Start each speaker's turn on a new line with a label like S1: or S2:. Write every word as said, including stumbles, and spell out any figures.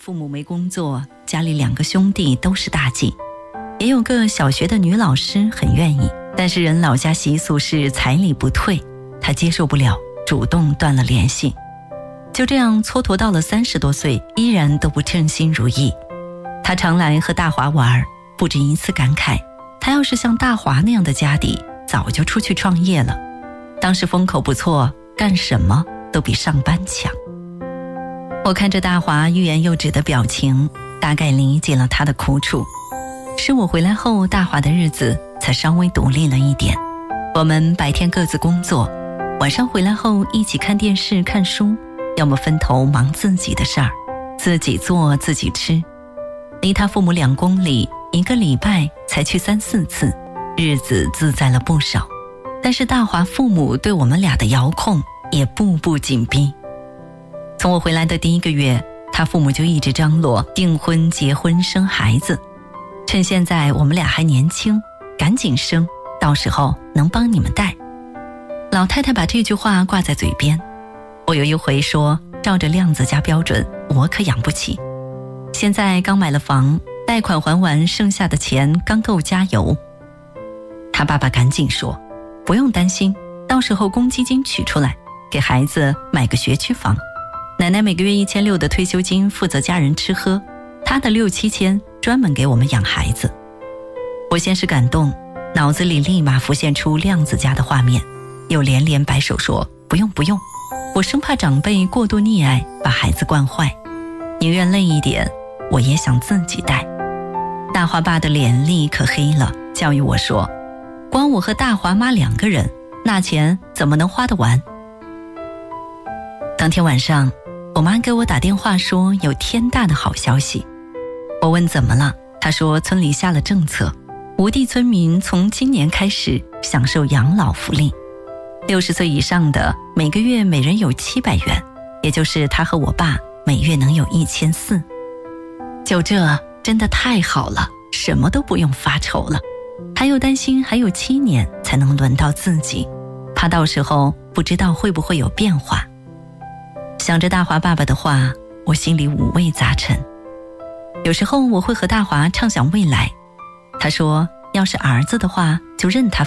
S1: 父母没工作，家里两个兄弟都是大姐，也有个小学的女老师很愿意，但是人老家习俗是彩礼不退，她接受不了，主动断了联系。就这样蹉跎到了三十多岁，依然都不称心如意。她常来和大华玩，不止一次感慨，她要是像大华那样的家底，早就出去创业了。当时风口不错，干什么都比上班强。我看着大华欲言又止的表情，大概理解了他的苦楚。是我回来后，大华的日子才稍微独立了一点。我们白天各自工作，晚上回来后一起看电视看书，要么分头忙自己的事儿，自己做自己吃。离他父母两公里，一个礼拜才去三四次，日子自在了不少。但是大华父母对我们俩的遥控也步步紧逼。从我回来的第一个月，他父母就一直张罗订婚结婚生孩子，趁现在我们俩还年轻，赶紧生，到时候能帮你们带。老太太把这句话挂在嘴边。我有一回说，照着亮子家标准，我可养不起。现在刚买了房，贷款还完，剩下的钱刚够加油。他爸爸赶紧说，不用担心，到时候公积金取出来，给孩子买个学区房。奶奶每个月一千六的退休金负责家人吃喝，她的六七千专门给我们养孩子。我先是感动，脑子里立马浮现出亮子家的画面，又连连摆手说不用不用，我生怕长辈过度溺爱把孩子惯坏，宁愿累一点，我也想自己带。大华爸的脸立刻黑了，教育我说，光我和大华妈两个人，那钱怎么能花得完？当天晚上，我妈给我打电话说有天大的好消息。我问怎么了，她说村里下了政策，吴地村民从今年开始享受养老福利，六十岁以上的每个月每人有七百元，也就是她和我爸每月能有一千四。就这真的太好了，什么都不用发愁了。还有担心还有七年才能轮到自己，怕到时候不知道会不会有变化。想着大华爸爸的话，我心里五味杂陈。有时候我会和大华畅想未来，他说要是儿子的话就认他